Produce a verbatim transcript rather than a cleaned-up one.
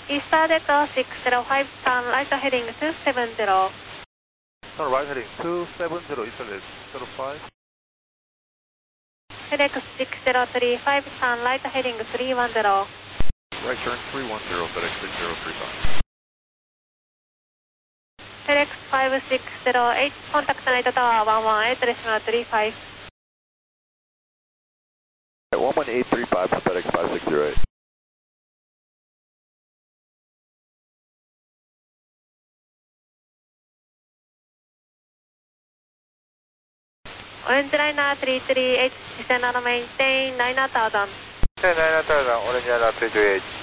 Eastern Delta six zero five, turn right heading two seven zero. Turn right heading two seven zero, Eastern zero five. FedEx six zero three five, turn right heading three one zero. Right turn three one zero, FedEx six zero three five. FedEx five six zero eight, contact Night Tower one one eight, decimal three five. one one eight three five for FedEx five six zero eight. Orange Liner three three eight, descend and maintain nine thousand. nine thousand, Orange Liner three three eight.